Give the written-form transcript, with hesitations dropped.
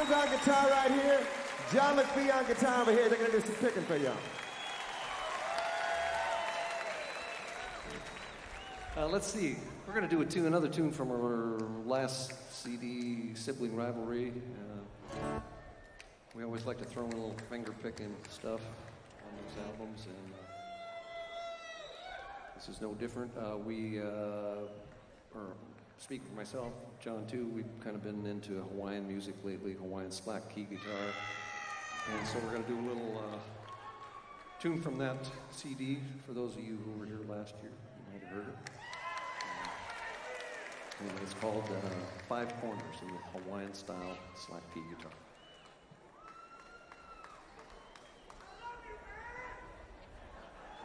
Stevens on guitar right here. John McPhee on guitar over here. They're going to do some picking for y'all. Let's see. We're going to do another tune from our last CD, Sibling Rivalry. We always like to throw in a little finger picking stuff on these albums, and this is no different. Or speak for myself, John too, we've kind of been into Hawaiian music lately, Hawaiian slack key guitar. And so we're going to do a little tune from that CD for those of you who were here last year. You might have heard it. Anyway, it's called Five Corners in the Hawaiian style slack key guitar.